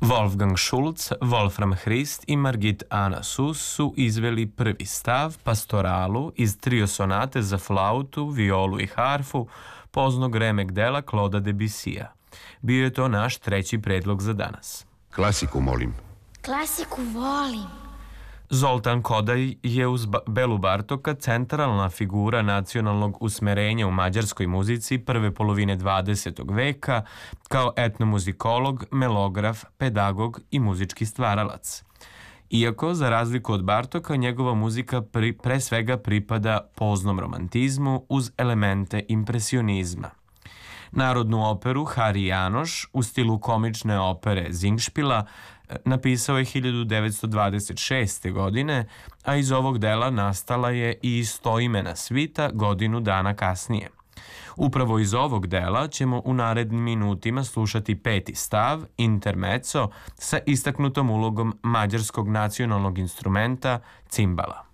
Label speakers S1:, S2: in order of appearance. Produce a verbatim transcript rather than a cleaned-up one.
S1: Wolfgang Schulz, Wolfram Hrist i Margit Anna Sus su izveli prvi stav, pastoralu iz trio sonate za flautu, violu i harfu, poznog remek dela Claude'a Debussija. Bio je to naš treći predlog za danas.
S2: Klasiku molim.
S3: Klasiku volim.
S1: Zoltan Kodaj je uz Belu Bartoka centralna figura nacionalnog usmerenja u mađarskoj muzici prve polovine dvadesetog veka kao etnomuzikolog, melograf, pedagog i muzički stvaralac. Iako, za razliku od Bartoka, njegova muzika pri, pre svega pripada poznom romantizmu uz elemente impresionizma. Narodnu operu Hari Janoš u stilu komične opere Zingšpila napisao je hiljadu devetsto dvadeset šeste. godine, a iz ovog dela nastala je i istoimena svita godinu dana kasnije. Upravo iz ovog dela ćemo u narednim minutima slušati peti stav, intermezzo, sa istaknutom ulogom mađarskog nacionalnog instrumenta cimbala.